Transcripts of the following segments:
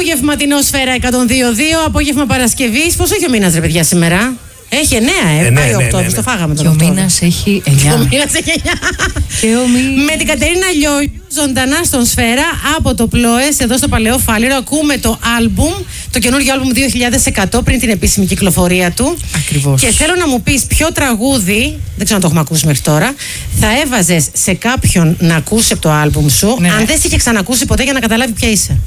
απογευματινό Σφαίρα 102.2, απόγευμα Παρασκευής. Πόσο έχει ο μήνας, ρε παιδιά, σήμερα? Έχει 9, πάει 8, το φάγαμε τον. Και ο μήνας έχει 9. Με την Κατερίνα Λιόλιου, ζωντανά στον Σφαίρα, από το Πλόες, εδώ στο Παλαιό Φάληρο. Ακούμε το άλμπουμ, το καινούργιο άλμπουμ 2100, πριν την επίσημη κυκλοφορία του. Ακριβώς. Και θέλω να μου πεις ποιο τραγούδι, δεν ξέρω αν το έχουμε ακούσει μέχρι τώρα, θα έβαζες σε κάποιον να ακούσει από το άλμπουμ σου, ναι, αν δεν σε είχε ξανακούσει ποτέ, για να καταλάβει ποια είσαι.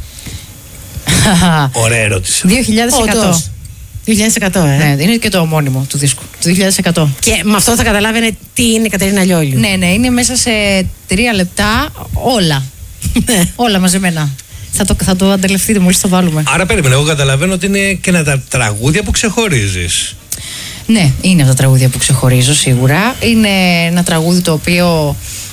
Ωραία ερώτηση. 2100. 2100, Ναι, είναι και το ομώνυμο του δίσκου. Το 2100. Και με αυτό θα καταλάβαινε τι είναι η Κατερίνα Λιόλιου. Ναι, είναι μέσα σε 3 λεπτά όλα. Όλα μαζεμένα. Θα το αντιληφθείτε μόλις το βάλουμε. Άρα περίμενε, εγώ καταλαβαίνω ότι είναι και τα τραγούδια που ξεχωρίζεις. Ναι, είναι τα τραγούδια που ξεχωρίζω σίγουρα. Είναι ένα τραγούδι το οποίο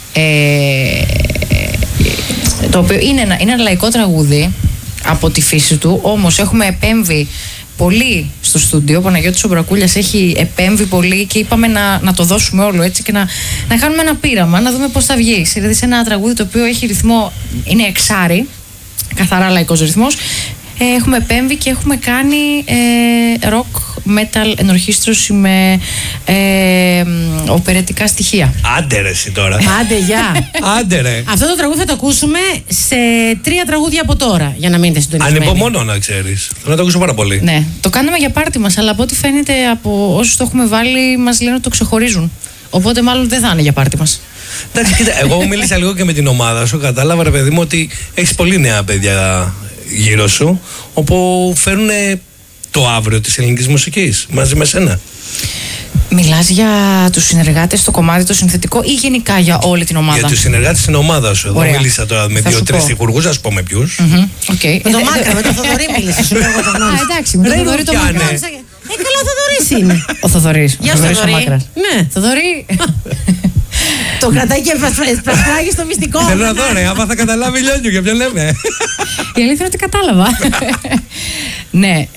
είναι ένα λαϊκό τραγούδι από τη φύση του, όμως έχουμε επέμβει πολύ στο στούντιο. Ο Παναγιώτης ο Μπρακούλιας έχει επέμβει πολύ και είπαμε να το δώσουμε όλο έτσι και να κάνουμε ένα πείραμα, να δούμε πώς θα βγει. Δηλαδή σε ένα τραγούδι το οποίο έχει ρυθμό, είναι εξάρι, καθαρά λαϊκός ρυθμός. Έχουμε επέμβει και έχουμε κάνει rock, metal, ενορχήστρωση με οπερετικά στοιχεία. Άντε ρε εσύ τώρα. Άντε γεια. Άντε ρε. Αυτό το τραγούδι θα το ακούσουμε σε 3 τραγούδια από τώρα, για να μείνετε συντονισμένοι. Ανυπομονώ να ξέρεις. Θέλω να το ακούσω πάρα πολύ. Ναι, το κάναμε για πάρτι μας, αλλά από ό,τι φαίνεται από όσους το έχουμε βάλει μας λένε ότι το ξεχωρίζουν. Οπότε μάλλον δεν θα είναι για πάρτι μας. Εντάξει, κοίτα, εγώ μίλησα λίγο και με την ομάδα σου. Κατάλαβα, ρε παιδί μου, ότι έχεις πολύ νέα παιδιά γύρω σου, όπου φέρουν το αύριο της ελληνικής μουσικής μαζί με σένα. Μιλάς για τους συνεργάτες στο κομμάτι το συνθετικό ή γενικά για όλη την ομάδα? Για τους συνεργάτες στην ομάδα σου. Εδώ ωραία. μίλησα τώρα με 2-3 τυχουργούς, ας πω με ποιους. Okay. Με τον Μάκρα, με τον Θοδωρή μίλησε. Σου λέω εγώ το γνώρισα. Εντάξει, με τον Θοδωρή το Μάκρα. Καλά, ο Θοδωρής είναι. Ο Θοδωρής. Γεια σου, Θοδωρή. Ναι, Θοδωρή. Το κρατάει και πασπράγει στο μυστικό. Θέλω να δω, ρε, άμα θα καταλάβει Λιόλιου, για ποιον λέμε. Η αλήθεια είναι ότι κατάλαβα. Ναι,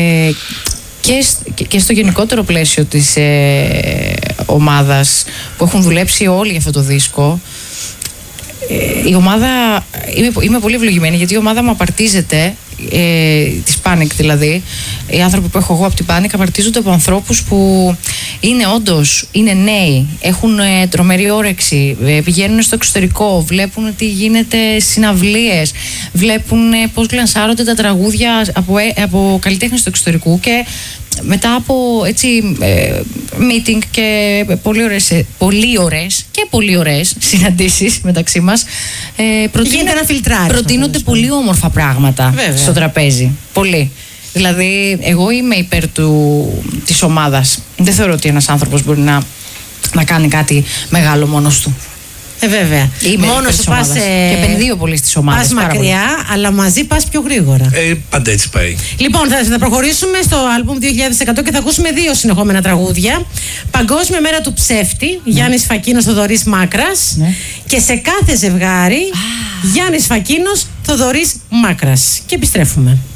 και στο γενικότερο πλαίσιο της ομάδας που έχουν δουλέψει όλοι για αυτό το δίσκο, η ομάδα, είμαι πολύ ευλογημένη γιατί η ομάδα μου απαρτίζεται, της Panic δηλαδή, οι άνθρωποι που έχω εγώ από την Panic απαρτίζονται από ανθρώπους που είναι νέοι, έχουν τρομερή όρεξη, πηγαίνουν στο εξωτερικό, βλέπουν τι γίνεται στις συναυλίες, βλέπουν πώς γλανσάρονται τα τραγούδια από καλλιτέχνες του εξωτερικού και μετά από έτσι meeting και πολύ ωραίες συναντήσεις μεταξύ μας, προτείνονται πολύ όμορφα πράγματα. Βέβαια. Στο τραπέζι. Πολύ. Δηλαδή, εγώ είμαι υπέρ της ομάδας. Δεν θεωρώ ότι ένας άνθρωπος μπορεί να κάνει κάτι μεγάλο μόνος του. Βέβαια. Μόνος του πας. Και επενδύω πολύ στις ομάδες. Πας μακριά, αλλά μαζί πας πιο γρήγορα. Πάντα έτσι πάει. Λοιπόν, θα προχωρήσουμε στο άλμπουμ 2100 και θα ακούσουμε 2 συνεχόμενα τραγούδια. Παγκόσμια μέρα του ψεύτη, Γιάννης Φακίνος, Θοδωρής Μάκρας. Και σε κάθε ζευγάρι, Γιάννης Φακίνος, Θοδωρής Μάκρας. Και επιστρέφουμε.